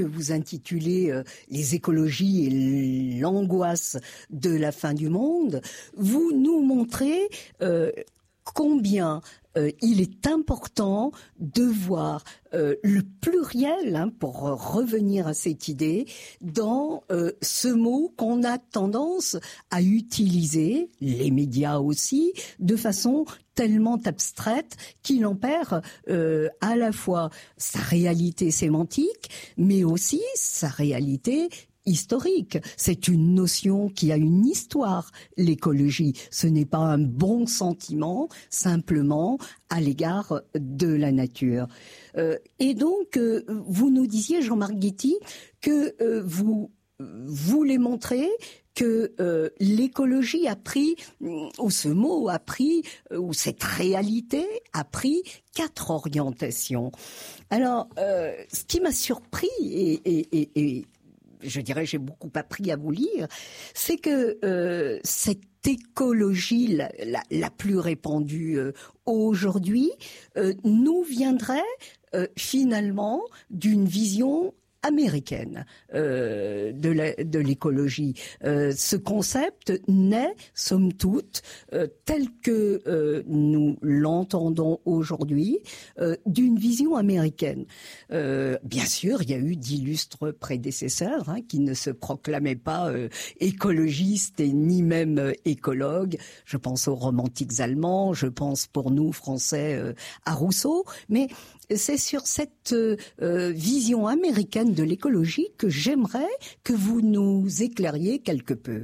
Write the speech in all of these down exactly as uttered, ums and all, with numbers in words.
que vous intitulez euh, « Les écologies et l'angoisse de la fin du monde », vous nous montrez euh, combien euh, il est important de voir euh, le pluriel, hein, pour revenir à cette idée, dans euh, ce mot qu'on a tendance à utiliser, les médias aussi, de façon tellement abstraite qu'il en perd euh, à la fois sa réalité sémantique, mais aussi sa réalité historique. C'est une notion qui a une histoire, l'écologie. Ce n'est pas un bon sentiment simplement à l'égard de la nature. Euh, et donc, euh, vous nous disiez, Jean-Marc Guetti, que euh, vous voulez montrer que euh, l'écologie a pris, ou ce mot a pris, ou cette réalité a pris quatre orientations. Alors, euh, ce qui m'a surpris et, et, et, et je dirais, j'ai beaucoup appris à vous lire, c'est que euh, cette écologie la, la, la plus répandue euh, aujourd'hui euh, nous viendrait euh, finalement d'une vision américaine euh, de, la, de l'écologie. Euh, ce concept naît, somme toute, euh, tel que euh, nous l'entendons aujourd'hui, euh, d'une vision américaine. Euh, bien sûr, il y a eu d'illustres prédécesseurs hein, qui ne se proclamaient pas euh, écologistes et ni même euh, écologues. Je pense aux romantiques allemands, je pense pour nous, Français, euh, à Rousseau, mais c'est sur cette euh, vision américaine de l'écologie que j'aimerais que vous nous éclairiez quelque peu.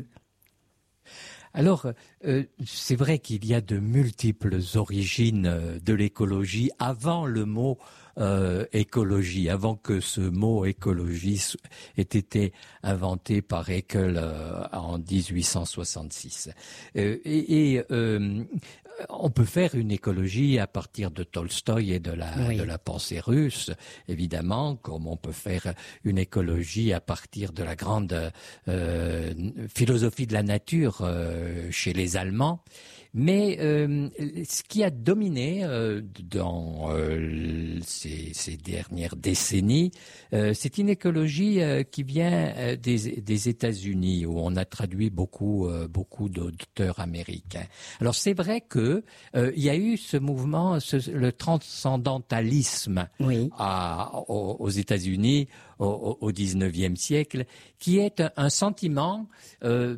Alors, euh, c'est vrai qu'il y a de multiples origines de l'écologie avant le mot euh, écologie, avant que ce mot écologie ait été inventé par Haeckel euh, en dix-huit cent soixante-six. Euh, et et euh, on peut faire une écologie à partir de Tolstoï et de la, oui. de la pensée russe, évidemment, comme on peut faire une écologie à partir de la grande euh, philosophie de la nature euh, chez les Allemands. Mais euh, ce qui a dominé euh, dans euh, ces, ces dernières décennies, euh, c'est une écologie euh, qui vient euh, des, des États-Unis, où on a traduit beaucoup, euh, beaucoup d'auteurs américains. Alors c'est vrai que euh, il y a eu ce mouvement, ce, le transcendantalisme oui. à, aux, aux États-Unis au, au dix-neuvième siècle, qui est un, un sentiment euh,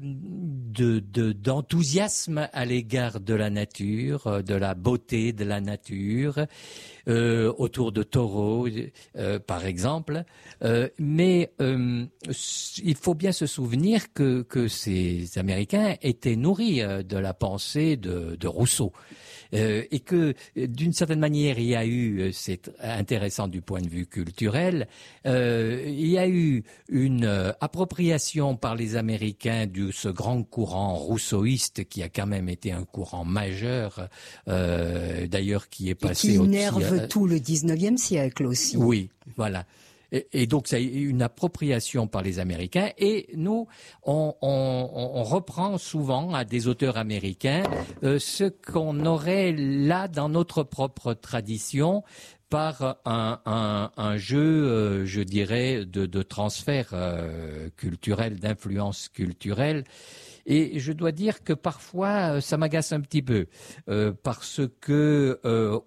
de, de, d'enthousiasme à l'égard de la nature, de la beauté de la nature, euh, autour de Thoreau, euh, par exemple. Euh, mais euh, il faut bien se souvenir que, que ces Américains étaient nourris de la pensée de, de Rousseau. Euh, et que d'une certaine manière il y a eu, c'est intéressant du point de vue culturel, euh, il y a eu une euh, appropriation par les Américains de ce grand courant rousseauiste qui a quand même été un courant majeur, euh, d'ailleurs qui est passé et qui au énerve euh, tout le dix-neuvième siècle aussi. Oui, voilà. Et, et donc, c'est une appropriation par les Américains. Et nous, on, on, on reprend souvent à des auteurs américains euh, ce qu'on aurait là dans notre propre tradition par un, un, un jeu, euh, je dirais, de, de transfert euh, culturel, d'influence culturelle. Et je dois dire que parfois ça m'agace un petit peu euh, parce que euh,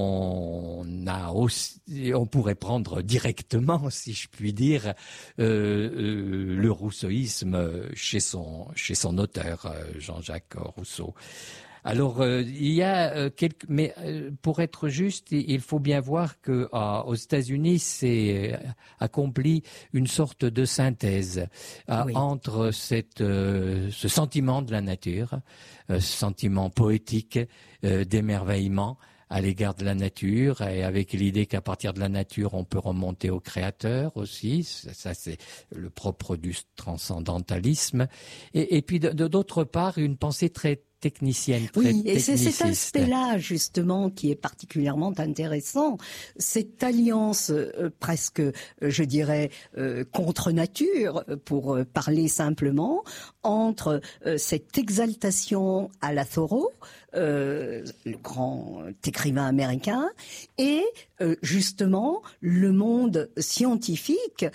on a aussi, on pourrait prendre directement, si je puis dire, euh, euh, le rousseauisme chez son chez son auteur Jean-Jacques Rousseau. Alors euh, il y a euh, quelques, mais euh, pour être juste, il faut bien voir que euh, aux États-Unis, c'est euh, accompli une sorte de synthèse euh, oui. entre cette euh, ce sentiment de la nature, euh, ce sentiment poétique euh, d'émerveillement à l'égard de la nature, et avec l'idée qu'à partir de la nature, on peut remonter au créateur aussi. Ça, ça c'est le propre du transcendantalisme. Et, et puis de, de, d'autre part, une pensée très technicienne, très oui, et c'est cet techniciste. aspect-là justement qui est particulièrement intéressant, cette alliance euh, presque, euh, je dirais, euh, contre nature, pour euh, parler simplement, entre euh, cette exaltation à la Thoreau, euh, le grand écrivain américain, et euh, justement le monde scientifique